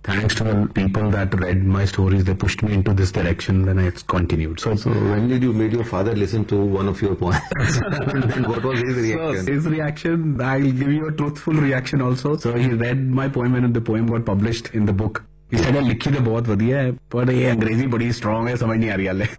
thanks to the people that read my stories, they pushed me into this direction, then it's continued. So when did you make your father listen to one of your poems? And what was his reaction? So his reaction, I'll give you a truthful reaction also. So he read my poem and the poem got published in the book. He said, लिखी तो बहुत बढ़िया है, पर ये अंग्रेजी बड़ी strong है, समझ नहीं आ रही हाले.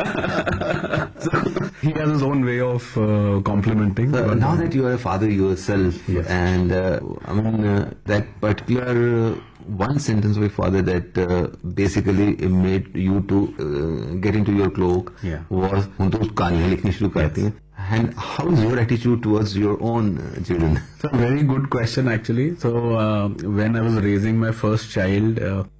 So he has his own way of complimenting. Now that you are a father yourself, yes. And that particular one sentence of your father that basically made you to get into your cloak, was कहानियाँ लिखनी शुरू करती हैं. And how is your attitude towards your own children? It's a very good question actually. So when I was raising my first child,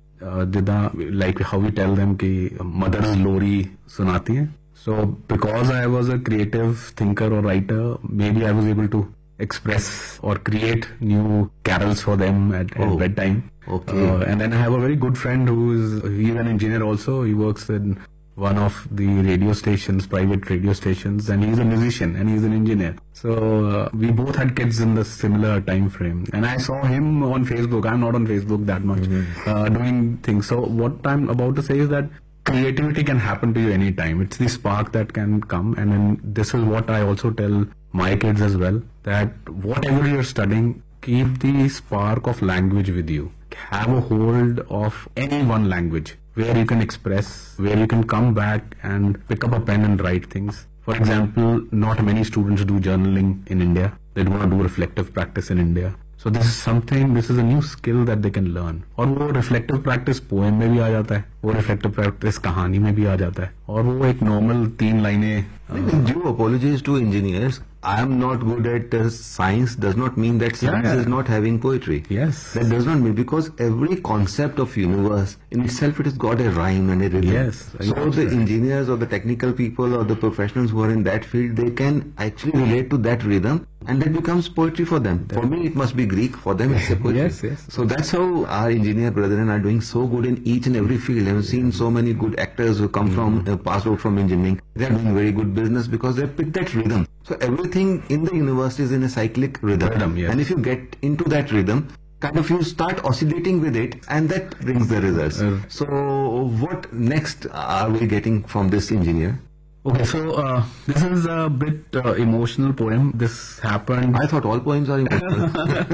like how we tell them कि mother's lori सुनाती हैं. So because I was a creative thinker or writer, maybe I was able to express or create new carols for them at bedtime. Okay. And then I have a very good friend he's an engineer also. He works in one of the radio stations, private radio stations, and he's a musician and he's an engineer. So we both had kids in the similar time frame, and I saw him on Facebook. I'm not on Facebook that much, doing things. So what I'm about to say is that creativity can happen to you anytime. It's the spark that can come, and then this is what I also tell my kids as well, that whatever you're studying, keep the spark of language with you. Have a hold of any one language where you can express, where you can come back and pick up a pen and write things. For example, not many students do journaling in India. They don't want to do reflective practice in India. So this is a new skill that they can learn. और वो reflective practice poem में भी आ जाता है, वो reflective practice कहानी में भी आ जाता है, और वो एक normal 3 लाइनें. Due apologies to engineers. I am not good at science does not mean that science is not having poetry. Yes. That does not mean, because every concept of universe in itself, it has got a rhyme and a rhythm. Yes. So the engineers or the technical people or the professionals who are in that field, they can actually relate to that rhythm, and that becomes poetry for them. For me, it must be Greek. For them, it's a poetry. Yes. So that's how our engineer brethren are doing so good in each and every field. I've seen so many good actors who come from, passed out from engineering. They're doing very good business because they picked that rhythm. So everything in the universe is in a cyclic rhythm. Yes. And if you get into that rhythm, kind of you start oscillating with it, and that brings the results. So what next are we getting from this engineer? Okay, so this is a bit emotional poem. This happened. I thought all poems are emotional.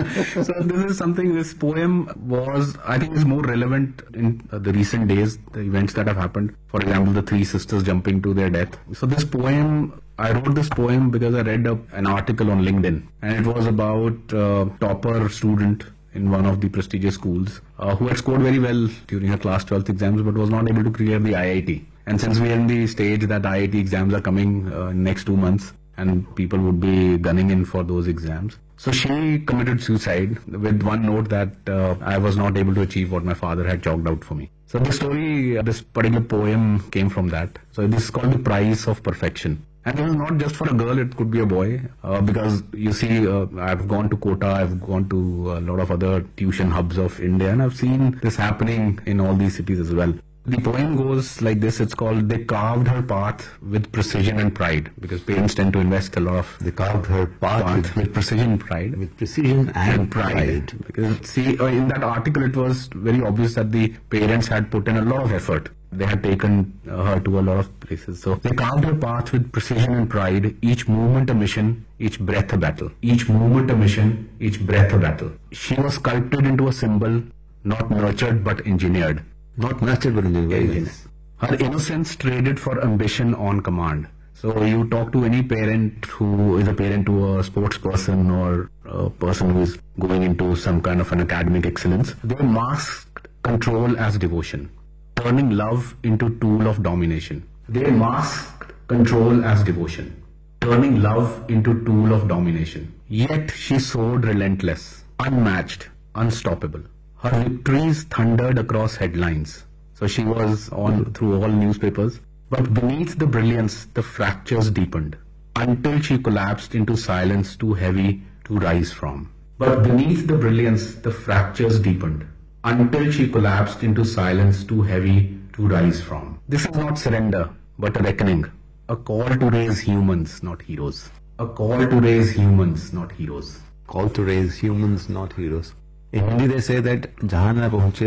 So this poem was, I think, is more relevant in the recent days, the events that have happened. For example, the 3 sisters jumping to their death. So this poem, I wrote this poem because I read an article on LinkedIn, and it was about a topper student in one of the prestigious schools who had scored very well during her class 12th exams but was not able to clear the IIT. And since we are in the stage that IIT exams are coming next 2 months and people would be gunning in for those exams, so she committed suicide with one note that I was not able to achieve what my father had chalked out for me. So the story, this particular poem came from that. So this is called The Price of Perfection. And this is not just for a girl, it could be a boy, because you see, I've gone to Kota, I've gone to a lot of other tuition hubs of India, and I've seen this happening in all these cities as well. The poem goes like this. It's called They Carved Her Path with Precision and Pride, because parents tend to invest a lot of... They carved her path with precision and pride. With precision and pride. Because see, in that article it was very obvious that the parents had put in a lot of effort. They had taken her to a lot of places. So they carved her path with precision and pride, each movement a mission, each breath a battle. Each movement a mission, each breath a battle. She was sculpted into a symbol, not nurtured but engineered. Not nurtured but engineered. Her innocence traded for ambition on command. So you talk to any parent who is a parent to a sports person or a person who is going into some kind of an academic excellence, they masked control as devotion, turning love into tool of domination. They masked control as devotion, turning love into tool of domination. Yet she soared relentless, unmatched, unstoppable. Her victories thundered across headlines. So she was on through all newspapers. But beneath the brilliance, the fractures deepened, until she collapsed into silence too heavy to rise from. But beneath the brilliance, the fractures deepened, until she collapsed into silence too heavy to rise from. This is not surrender, but a reckoning. A call to raise humans, not heroes. A call to raise humans, not heroes. Call to raise humans, not heroes. In Hindi they say that, "Jahan na pahunche